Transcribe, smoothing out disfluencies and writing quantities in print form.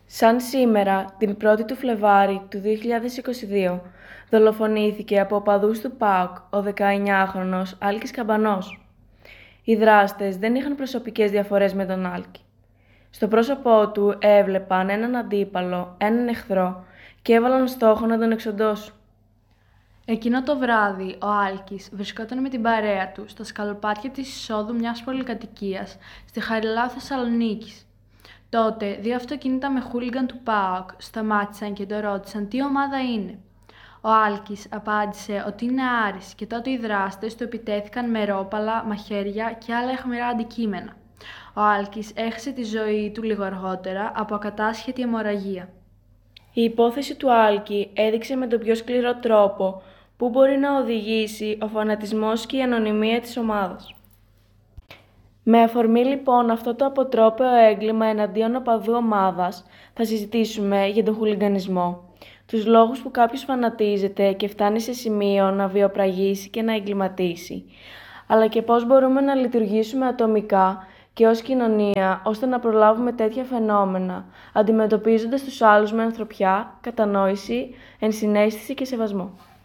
Σαν σήμερα, την 1η του Φλεβάρη του 2022, δολοφονήθηκε από οπαδούς του ΠΑΟΚ ο 19χρονος Άλκης Καμπανός. Οι δράστες δεν είχαν προσωπικές διαφορές με τον Άλκη. Στο πρόσωπό του έβλεπαν έναν αντίπαλο, έναν εχθρό και έβαλαν στόχο να τον εξοντώσουν. Εκείνο το βράδυ, ο Άλκης βρισκόταν με την παρέα του στα σκαλοπάτια της εισόδου μιας πολυκατοικίας στη Χαριλάου Θεσσαλονίκης. Τότε, δύο αυτοκίνητα με χούλιγκαν του ΠΑΟΚ σταμάτησαν και το ρώτησαν τι ομάδα είναι. Ο Άλκης απάντησε ότι είναι Άρης και τότε οι δράστες του επιτέθηκαν με ρόπαλα, μαχαίρια και άλλα αιχμηρά αντικείμενα. Ο Άλκης έχασε τη ζωή του λίγο αργότερα από ακατάσχετη αιμορραγία. Η υπόθεση του Άλκη έδειξε με τον πιο σκληρό τρόπο που μπορεί να οδηγήσει ο φανατισμός και η ανωνυμία της ομάδας. Με αφορμή λοιπόν αυτό το αποτρόπαιο έγκλημα εναντίον οπαδού ομάδας, θα συζητήσουμε για τον χουλιγκανισμό, τους λόγους που κάποιος φανατίζεται και φτάνει σε σημείο να βιοπραγήσει και να εγκληματίσει, αλλά και πώς μπορούμε να λειτουργήσουμε ατομικά και ως κοινωνία ώστε να προλάβουμε τέτοια φαινόμενα, αντιμετωπίζοντας τους άλλους με ανθρωπιά, κατανόηση, ενσυναίσθηση και σεβασμό.